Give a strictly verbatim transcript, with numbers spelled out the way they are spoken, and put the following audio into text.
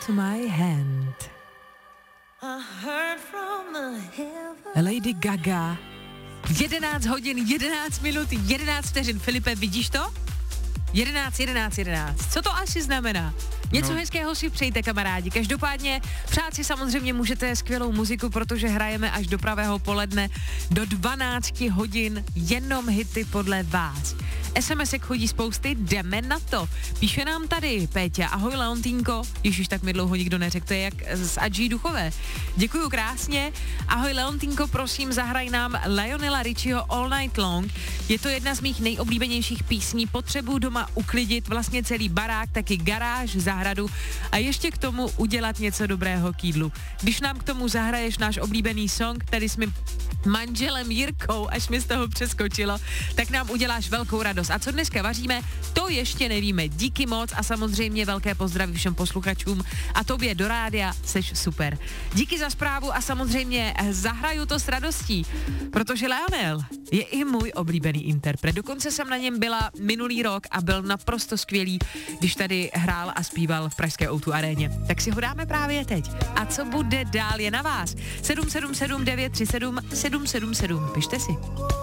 Hold My Hand. Lady Gaga. jedenáct hodin, jedenáct minut, jedenáct vteřin. Filipe, vidíš to? jedenáct, jedenáct, jedenáct. Co to asi znamená? Něco no. hezkého si přejte, kamarádi. Každopádně přát si samozřejmě můžete skvělou muziku, protože hrajeme až do pravého poledne do dvanáct hodin jenom hity podle vás. SMSek chodí spousty, jdeme na to. Píše nám tady Péťa, ahoj Leontínko, ježiš, tak mi dlouho nikdo neřekl, to je jak z Adží Duchové. Děkuju krásně, ahoj Leontínko, prosím zahraj nám Lionela Richieho All Night Long. Je to jedna z mých nejoblíbenějších písní, potřebuji doma uklidit vlastně celý barák, taky garáž, zahradu a ještě k tomu udělat něco dobrého k jídlu. Když nám k tomu zahraješ náš oblíbený song, tady s mým manželem Jirkou, až mi z toho přeskočilo, tak nám uděláš velkou radost. A co dneska vaříme, to ještě nevíme. Díky moc a samozřejmě velké pozdraví všem posluchačům a tobě do rádia, seš super. Díky za zprávu a samozřejmě zahraju to s radostí, protože Lionel je i můj oblíbený interpret. Dokonce jsem na něm byla minulý rok a byl naprosto skvělý, když tady hrál a zpíval v pražské ó dva aréně. Tak si ho dáme právě teď. A co bude dál, je na vás. sedm sedm sedm devět tři sedm sedm sedm sedm. Pište si.